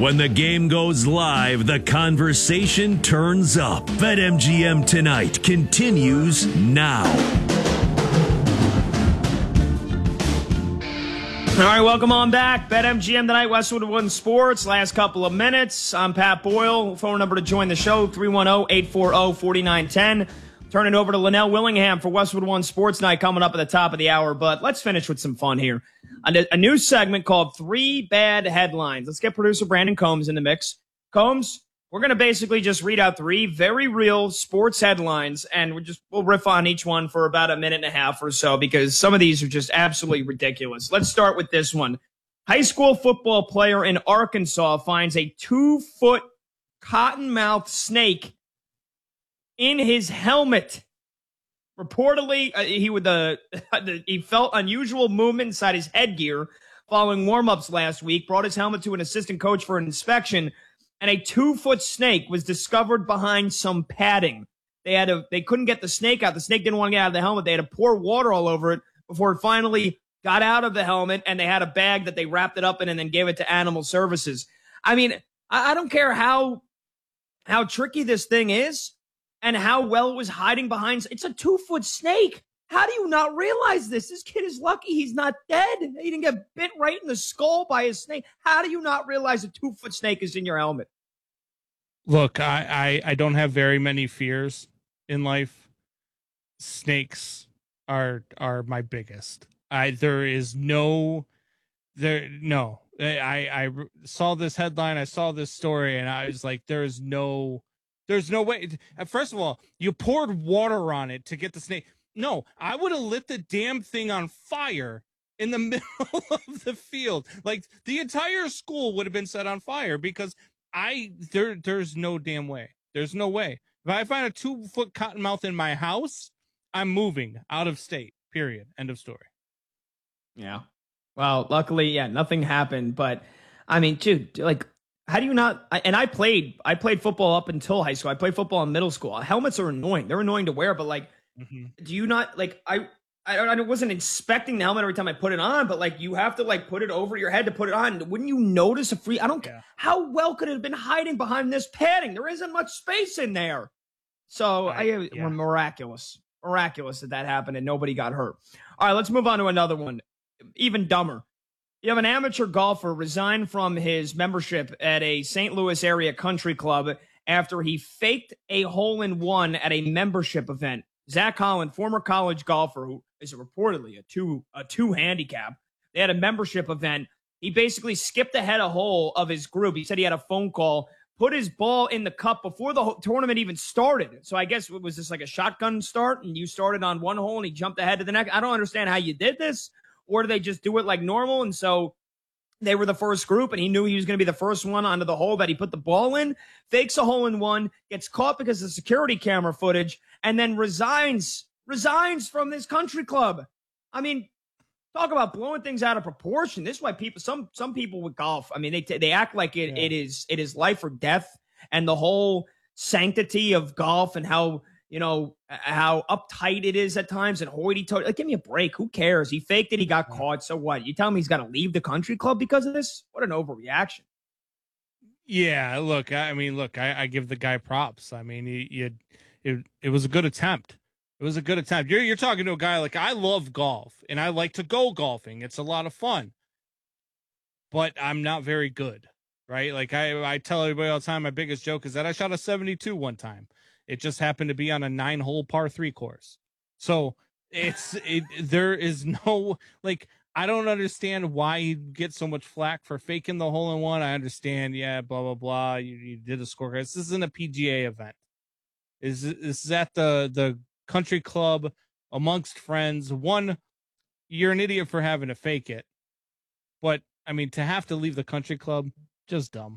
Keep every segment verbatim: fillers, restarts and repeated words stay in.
When the game goes live, the conversation turns up. BetMGM Tonight continues now. All right, welcome on back. BetMGM Tonight, Westwood One Sports. Last couple of minutes. I'm Pat Boyle. Phone number to join the show, three one zero, eight four zero, four nine one zero. Turn it over to Linnell Willingham for Westwood One Sports Night coming up at the top of the hour. But let's finish with some fun here. A, a new segment called Three Bad Headlines. Let's get producer Brandon Combs in the mix. Combs, we're going to basically just read out three very real sports headlines, and we'll just we'll riff on each one for about a minute and a half or so because some of these are just absolutely ridiculous. Let's start with this one. High school football player in Arkansas finds a two-foot cottonmouth snake in his helmet. Reportedly, uh, he would uh, he felt unusual movement inside his headgear following warm-ups last week, brought his helmet to an assistant coach for an inspection, and a two-foot snake was discovered behind some padding. They had to, they couldn't get the snake out. The snake didn't want to get out of the helmet. They had to pour water all over it before it finally got out of the helmet, and they had a bag that they wrapped it up in and then gave it to Animal Services. I mean, I, I don't care how how tricky this thing is and how well it was hiding behind. It's a two-foot snake. How do you not realize this? This kid is lucky he's not dead. He didn't get bit right in the skull by a snake. How do you not realize a two-foot snake is in your helmet? Look, I, I, I don't have very many fears in life. Snakes are are my biggest. I there is no there no. I I saw this headline, I saw this story, and I was like, there is no there's no way. First of all, you poured water on it to get the snake. No, I would have lit the damn thing on fire in the middle of the field. Like the entire school would have been set on fire because I there there's no damn way. There's no way. If I find a two foot cottonmouth in my house, I'm moving out of state. Period. End of story. Yeah. Well, luckily, yeah, nothing happened. But I mean, dude, like, how do you not? And I played, I played football up until high school. I played football in middle school. Helmets are annoying. They're annoying to wear, but like. Mm-hmm. Do you not like I, I I wasn't inspecting the helmet every time I put it on, but like you have to like put it over your head to put it on. Wouldn't you notice a free? I don't. Yeah. How well could it have been hiding behind this padding? There isn't much space in there. So I, I yeah. miraculous, miraculous that that happened and nobody got hurt. All right, let's move on to another one. Even dumber. You have an amateur golfer resign from his membership at a Saint Louis area country club after he faked a hole in one at a membership event. Zach Holland, former college golfer who is reportedly a two a two handicap. They had a membership event. He basically skipped ahead a hole of his group. He said he had a phone call, put his ball in the cup before the tournament even started. So I guess it was just like a shotgun start, and you started on one hole and he jumped ahead to the next. I don't understand how you did this, or do they just do it like normal? And so they were the first group, and he knew he was going to be the first one onto the hole that he put the ball in, fakes a hole in one, gets caught because of security camera footage, and then resigns, resigns from this country club. I mean, talk about blowing things out of proportion. This is why people, some some people with golf, I mean, they they act like it yeah. it is it is life or death, and the whole sanctity of golf and how, you know, how uptight it is at times and hoity-toity. Like, give me a break. Who cares? He faked it. He got caught. So what? You tell me he's got to leave the country club because of this? What an overreaction. Yeah, look, I mean, look, I, I give the guy props. I mean, he, he had, it, it was a good attempt. It was a good attempt. You're, you're talking to a guy like, I love golf, and I like to go golfing. It's a lot of fun. But I'm not very good, right? Like, I, I tell everybody all the time, my biggest joke is that I shot a seventy-two one time. It just happened to be on a nine-hole par three course. So it's it. There is no, like, I don't understand why he gets so much flack for faking the hole in one. I understand, yeah, blah blah blah. You, you did a scorecard. This isn't a P G A event. Is this is at the the country club amongst friends? One, you're an idiot for having to fake it, but I mean, to have to leave the country club, just dumb.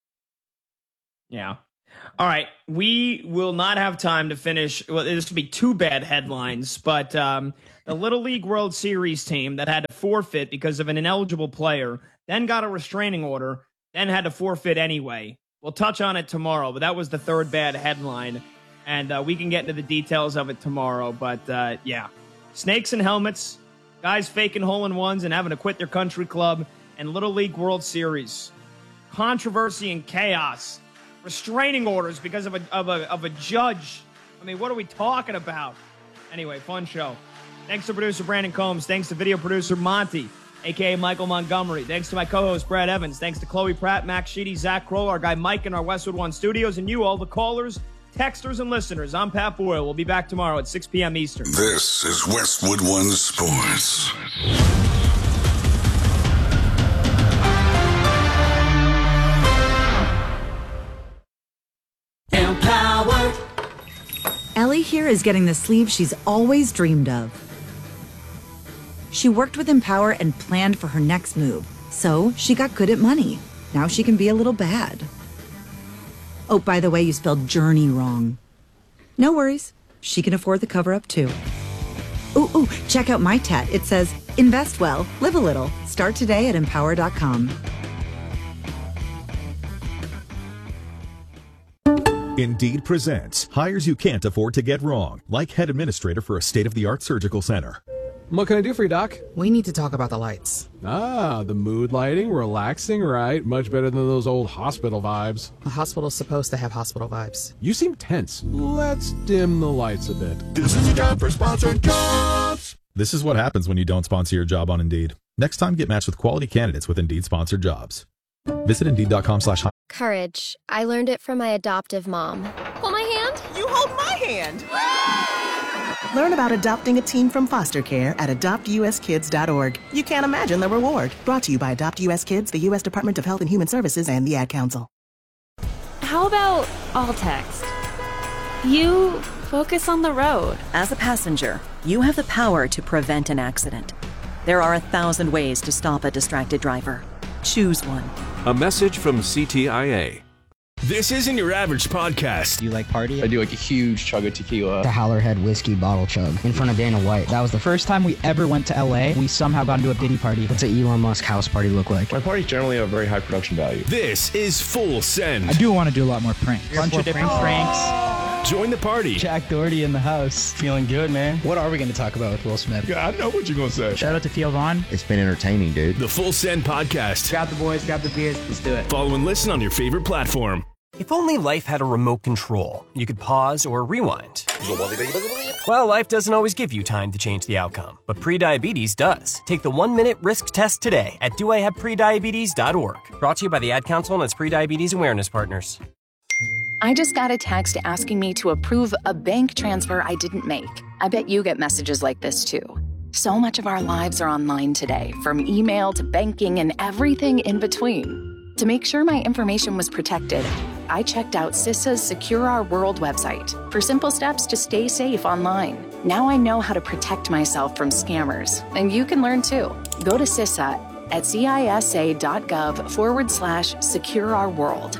Yeah. All right, we will not have time to finish. Well, this would be two bad headlines, but um, the Little League World Series team that had to forfeit because of an ineligible player, then got a restraining order, then had to forfeit anyway. We'll touch on it tomorrow, but that was the third bad headline, and uh, we can get into the details of it tomorrow. But, uh, yeah, snakes and helmets, guys faking hole-in-ones and having to quit their country club, and Little League World Series. controversy and chaos, restraining orders because of a, of a, of a judge. I mean, what are we talking about? Anyway, fun show. Thanks to producer Brandon Combs. Thanks to video producer Monty, a k a. Michael Montgomery. Thanks to my co-host Brad Evans. Thanks to Chloe Pratt, Max Sheedy, Zach Kroll, our guy Mike in our Westwood One studios, and you, all the callers, texters, and listeners. I'm Pat Boyle. We'll be back tomorrow at six p.m. Eastern. This is Westwood One Sports. Empowered. Ellie here is getting the sleeve she's always dreamed of. She worked with Empower and planned for her next move, so she got good at money. Now she can be a little bad. Oh, by the way, you spelled journey wrong. No worries. She can afford the cover-up, too. Ooh, ooh, check out my tat. It says, invest well, live a little. Start today at empower dot com. Indeed presents hires you can't afford to get wrong, like head administrator for a state-of-the-art surgical center. What can I do for you, Doc? We need to talk about the lights. Ah, the mood lighting, relaxing, right? Much better than those old hospital vibes. A hospital's supposed to have hospital vibes. You seem tense. Let's dim the lights a bit. This is a job for sponsored jobs. This is what happens when you don't sponsor your job on Indeed. Next time, get matched with quality candidates with Indeed sponsored jobs. Visit Indeed dot com slash Courage. I learned it from my adoptive mom. Hold my hand. You hold my hand. Learn about adopting a teen from foster care at adopt u s kids dot org. You can't imagine the reward. Brought to you by Adopt U S Kids, the U S Department of Health and Human Services, and the Ad Council. How about all text? You focus on the road. As a passenger, you have the power to prevent an accident. There are a thousand ways to stop a distracted driver. Choose one. A message from C T I A. This isn't your average podcast. Do you like party? I do like a huge chug of tequila. The Howlerhead whiskey bottle chug in front of Dana White. That was the first time we ever went to L A. We somehow got into a Diddy party. What's an Elon Musk house party look like? My parties generally have very high production value. This is Full Send. I do want to do a lot more pranks. A bunch of different pranks. pranks. Join the party. Jack Doherty in the house. Feeling good, man. What are we going to talk about with Will Smith? Yeah, I know what you're going to say. Shout out to Theo Vaughn. It's been entertaining, dude. The Full Send podcast. Grab the boys, grab the beers. Let's do it. Follow and listen on your favorite platform. If only life had a remote control, you could pause or rewind. Well, life doesn't always give you time to change the outcome, but prediabetes does. Take the one-minute risk test today at do I have prediabetes dot org. Brought to you by the Ad Council and its prediabetes awareness partners. I just got a text asking me to approve a bank transfer I didn't make. I bet you get messages like this too. So much of our lives are online today, from email to banking and everything in between. To make sure my information was protected, I checked out CISA's Secure Our World website for simple steps to stay safe online. Now I know how to protect myself from scammers, and you can learn too. Go to CISA at cisa.gov forward slash secure our world.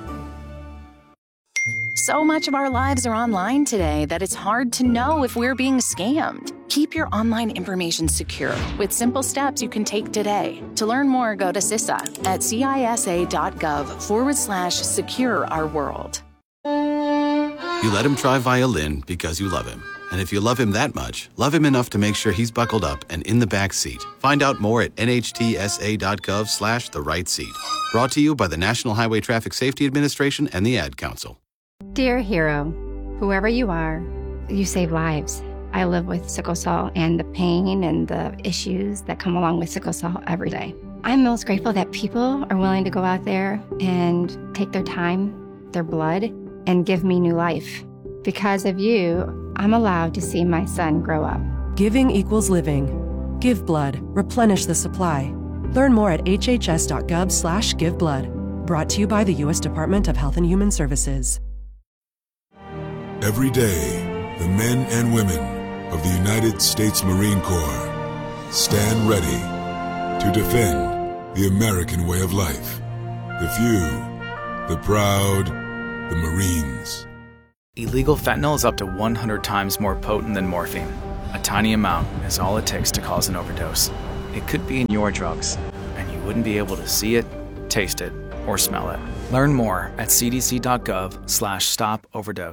So much of our lives are online today that it's hard to know if we're being scammed. Keep your online information secure with simple steps you can take today. To learn more, go to CISA at cisa.gov forward slash secure our world. You let him try violin because you love him. And if you love him that much, love him enough to make sure he's buckled up and in the back seat. Find out more at nhtsa.gov slash the right seat. Brought to you by the National Highway Traffic Safety Administration and the Ad Council. Dear hero, whoever you are, you save lives. I live with sickle cell and the pain and the issues that come along with sickle cell every day. I'm most grateful that people are willing to go out there and take their time, their blood, and give me new life. Because of you, I'm allowed to see my son grow up. Giving equals living. Give blood. Replenish the supply. Learn more at hhs.gov slash give blood. Brought to you by the U S Department of Health and Human Services. Every day, the men and women of the United States Marine Corps stand ready to defend the American way of life. The few, the proud, the Marines. Illegal fentanyl is up to one hundred times more potent than morphine. A tiny amount is all it takes to cause an overdose. It could be in your drugs, and you wouldn't be able to see it, taste it, or smell it. Learn more at cdc.gov slash stop overdose.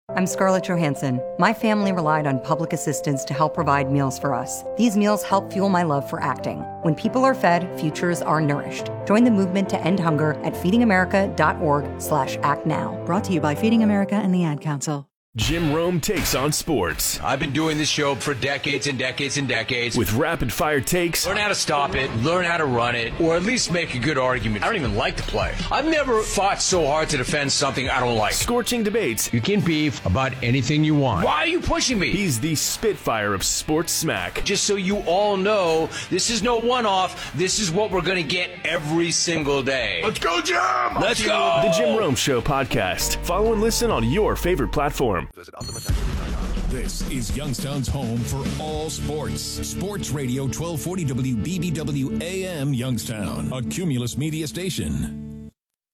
I'm Scarlett Johansson. My family relied on public assistance to help provide meals for us. These meals help fuel my love for acting. When people are fed, futures are nourished. Join the movement to end hunger at feedingamerica.org slash act now. Brought to you by Feeding America and the Ad Council. Jim Rome takes on sports. I've been doing this show for decades and decades and decades. With rapid-fire takes. Learn how to stop it, learn how to run it, or at least make a good argument. I don't even like to play. I've never fought so hard to defend something I don't like. Scorching debates. You can beef about anything you want. Why are you pushing me? He's the Spitfire of sports smack. Just so you all know, this is no one-off. This is what we're going to get every single day. Let's go, Jim! Let's go! The Jim Rome Show podcast. Follow and listen on your favorite platform. This is Youngstown's home for all sports. Sports Radio twelve forty W B B W A M Youngstown, a Cumulus media station.